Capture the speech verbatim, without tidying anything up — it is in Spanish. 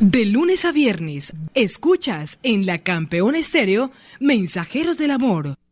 De lunes a viernes, escuchas en la Campeón Estéreo Mensajeros del Amor.